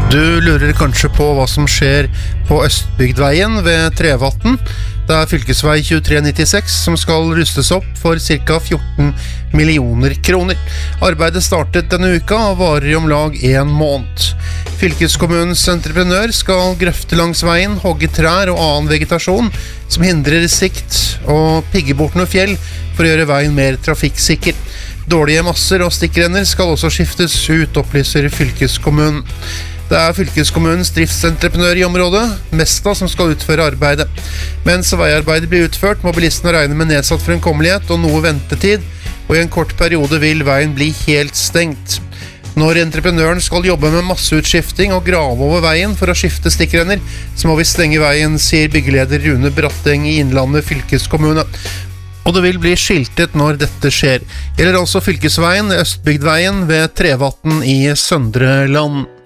Du lurer kanskje på hva som skjer på Østbygdveien ved Trevatn. Det er fylkesvei 2396 som skal rustes opp for ca. 14 millioner kroner. Arbeidet startet denne uka og varer I om lag 1 måned. Fylkeskommunens entreprenør skal grøfte langs veien, hogge trær og annen vegetasjon som hindrer sikt og pigge bort noe fjell for å gjøre veien mer trafikksikker. Dårlige masser og stikkrenner skal også skiftes ut, opplyser fylkeskommunen. Det er fylkeskommunens driftsentreprenør I området, Mesta, som skal utføre arbeidet. Mens veiarbeidet blir utført, må bilistene regne med nedsatt fremkommelighet og noe ventetid, og I en kort periode vil veien bli helt stengt. Når entreprenøren skal jobbe med masseutskifting og grave over veien for å skifte stikkrenner, så må vi stenge veien, sier byggeleder Rune Bratteng I Innlandet fylkeskommune. Og det vil bli skiltet når dette skjer. Gjelder altså fylkesveien, Østbygdveien ved Trevatn I Søndre Land.